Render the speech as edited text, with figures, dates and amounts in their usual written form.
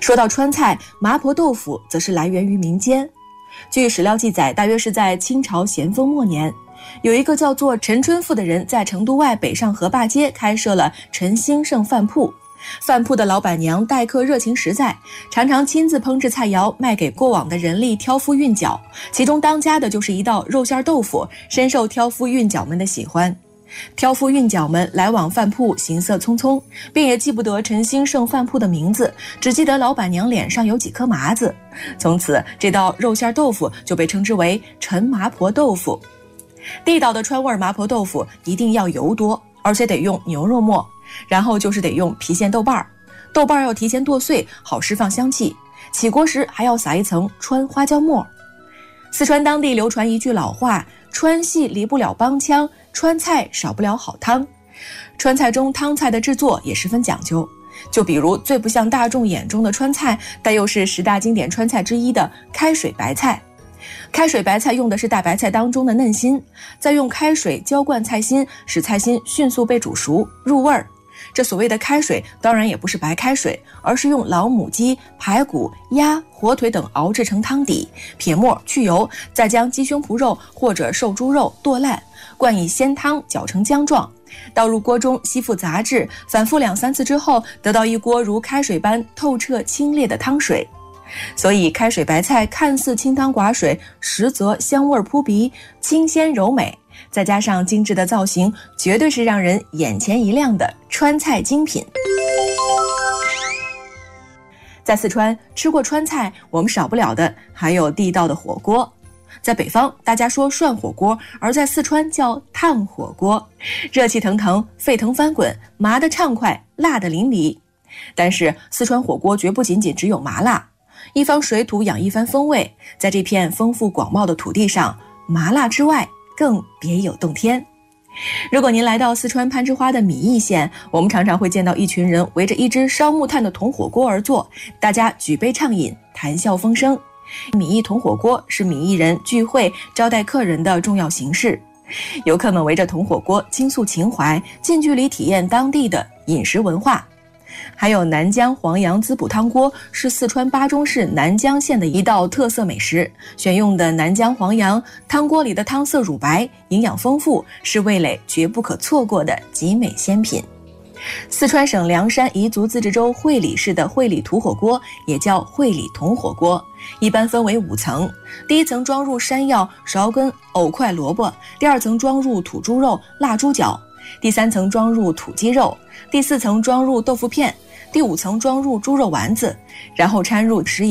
说到川菜，麻婆豆腐则是来源于民间。据史料记载，大约是在清朝咸丰末年，有一个叫做陈春富的人在成都外北上河坝街开设了陈兴盛饭铺。饭铺的老板娘待客热情实在，常常亲自烹制菜肴卖给过往的人力挑夫运脚，其中当家的就是一道肉馅豆腐，深受挑夫运脚们的喜欢。挑夫运脚们来往饭铺，行色匆匆，便也记不得陈兴盛饭铺的名字，只记得老板娘脸上有几颗麻子。从此，这道肉馅豆腐就被称之为陈麻婆豆腐。地道的川味麻婆豆腐一定要油多，而且得用牛肉末，然后就是得用郫县豆瓣，豆瓣要提前剁碎，好释放香气。起锅时还要撒一层川花椒末。四川当地流传一句老话：川戏离不了帮腔，川菜少不了好汤。川菜中汤菜的制作也十分讲究，就比如最不像大众眼中的川菜，但又是10大经典川菜之一的开水白菜。开水白菜用的是大白菜当中的嫩心，再用开水浇灌菜心，使菜心迅速被煮熟入味儿。这所谓的开水当然也不是白开水，而是用老母鸡、排骨、鸭、火腿等熬制成汤底，撇沫去油，再将鸡胸脯肉或者瘦猪肉剁烂，灌以鲜汤搅成浆状，倒入锅中吸附杂质，反复2、3次之后，得到一锅如开水般透彻清冽的汤水。所以开水白菜看似清汤寡水，实则香味扑鼻，清鲜柔美，再加上精致的造型，绝对是让人眼前一亮的川菜精品。在四川吃过川菜，我们少不了的还有地道的火锅。在北方大家说涮火锅，而在四川叫炭火锅，热气腾腾，沸腾翻滚，麻得畅快，辣得淋漓。但是四川火锅绝不仅仅只有麻辣，一方水土养一番风味，在这片丰富广袤的土地上，麻辣之外更别有洞天。如果您来到四川攀枝花的米易县，我们常常会见到一群人围着一只烧木炭的铜火锅而坐，大家举杯畅饮，谈笑风生。米易铜火锅是米易人聚会招待客人的重要形式，游客们围着铜火锅倾诉情怀，近距离体验当地的饮食文化。还有南疆黄羊滋补汤锅，是四川巴中市南疆县的一道特色美食，选用的南疆黄羊，汤锅里的汤色乳白，营养丰富，是味蕾绝不可错过的极美鲜品。四川省凉山彝族自治州会理市的会理土火锅也叫会理铜火锅，一般分为5层，第一层装入山药、芍根、藕块、萝卜，第2层装入土猪肉、腊猪脚，第3层装入土鸡肉，第4层装入豆腐片，第5层装入猪肉丸子，然后掺入食盐。